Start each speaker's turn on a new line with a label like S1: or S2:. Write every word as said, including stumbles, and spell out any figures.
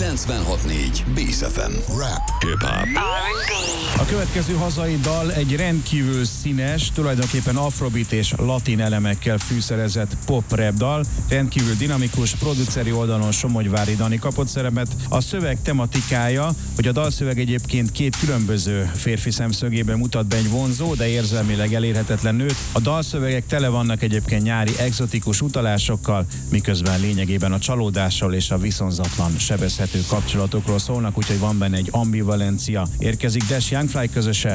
S1: kilencvenhat négy Bész ef em. Rap, hip-hop.
S2: A következő hazai dal egy rendkívül színes, tulajdonképpen afrobeat és latin elemekkel fűszerezett pop-rap dal. Rendkívül dinamikus, produceri oldalon Somogyvári Dani kapott szerepet. A szöveg tematikája, hogy a dalszöveg egyébként két különböző férfi szemszögében mutat be egy vonzó, de érzelmileg elérhetetlen nőt. A dalszövegek tele vannak egyébként nyári egzotikus utalásokkal, miközben lényegében a csalódással és a viszonzatlan sebezhető kapcsolatokról szólnak, úgyhogy van benne egy ambivalencia. Érkezik Dash Young Fly közöse